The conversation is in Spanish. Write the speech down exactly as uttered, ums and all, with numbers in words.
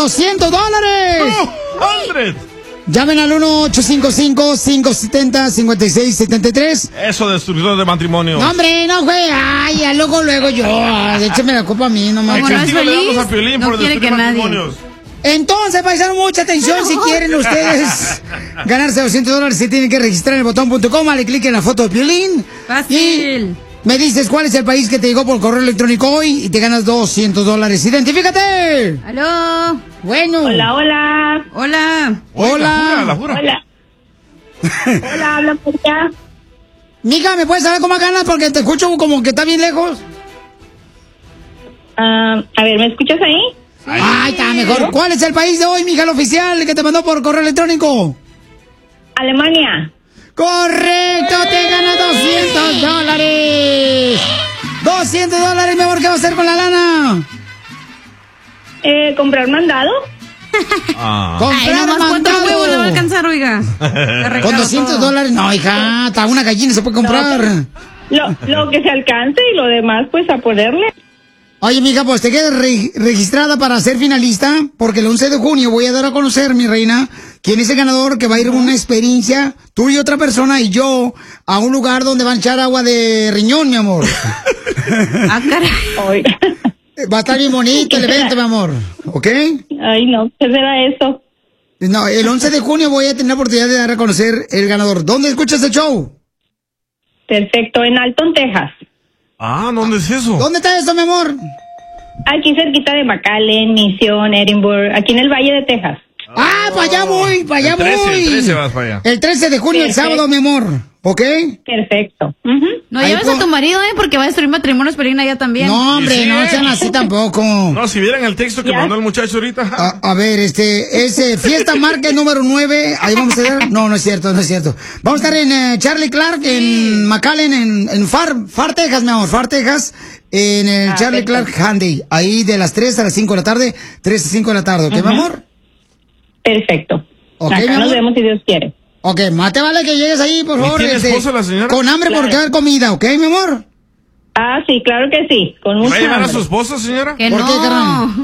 doscientos dólares. ¡doscientos! Llamen al uno ocho cinco cinco, cinco siete cero, cinco seis siete tres. Eso, destructor de matrimonio. No, hombre, no, güey. Ay, ya luego, luego yo. Écheme la culpa a mí, no me no es feliz, a Piolín no por quiere que matrimonios. Nadie. Entonces, paisanos, mucha atención. No. Si quieren ustedes ganarse doscientos dólares, se tienen que registrar en el botón punto com. Le cliquen en la foto de Piolín. Fácil. Y me dices cuál es el país que te llegó por correo electrónico hoy y te ganas doscientos dólares. ¡Identifícate! ¡Aló! Bueno. Hola, hola. Hola. Hola. La jura, la jura. Hola. Hola, habla por allá. Mija, ¿me puedes saber cómo ganas? Porque te escucho como que está bien lejos. Uh, a ver, ¿me escuchas ahí? Ay, Ay, está mejor. ¿Cuál es el país de hoy, mija, el oficial que te mandó por correo electrónico? Alemania. ¡Correcto! ¡Te ganas doscientos dólares! ¡doscientos dólares, mi amor! ¿Qué va a hacer con la lana? Eh, ¿comprar mandado? Ah. ¡Comprar Ay, mandado! ¿Cuánto huevo le va a alcanzar, oiga? Con doscientos dólares, no, hija, hasta una gallina se puede comprar. No, lo, lo que se alcance y lo demás, pues, a ponerle. Oye, mija, pues te quedas re registrada para ser finalista, porque el once de junio voy a dar a conocer, mi reina, quién es el ganador que va a ir a una experiencia, tú y otra persona y yo, a un lugar donde van a echar agua de riñón, mi amor. Ah, caray. Oiga. Va a estar bien bonito el evento, mi amor, ¿ok? Ay, no, ¿qué será eso? No, el once de junio voy a tener la oportunidad de dar a conocer el ganador. ¿Dónde escuchas el show? Perfecto, en Alton, Texas. Ah, ¿dónde es eso? ¿Dónde está esto, mi amor? Aquí cerquita de McAllen, Mission, Edinburgh, aquí en el Valle de Texas. Ah, para allá voy, para allá el trece, voy. El trece vas para allá. El trece de junio, Perfecto. el sábado, mi amor, ¿ok? Perfecto. Uh-huh. No Ahí lleves con- a tu marido, ¿eh? Porque va a destruir matrimonios, pero allá también. No, hombre, Sí, no ¿eh? sean así tampoco. No, si vieran el texto que Ya. mandó el muchacho ahorita. A, a ver, este, ese Fiesta Market número nueve, ahí vamos a ver. No, no es cierto, no es cierto. Vamos a estar en eh, Charlie Clark, en McAllen, en, en Far, Far, Texas, mi amor, Far, Texas, en el Ah, Charlie perfecto. Clark Handy, ahí de las tres a las cinco de la tarde, tres a cinco de la tarde, ¿ok, Ujú. mi amor? Perfecto. Ok, mi Acá amor. nos vemos si Dios quiere. Ok, mate vale que llegues ahí, por ¿Y favor. tiene este, esposa la señora? Con hambre Claro. porque va a haber comida, ¿ok, mi amor? Ah, sí, claro que sí, con ¿Va mucha a llevar a hambre. su esposa, señora? Que ¿Por no. qué, carnal?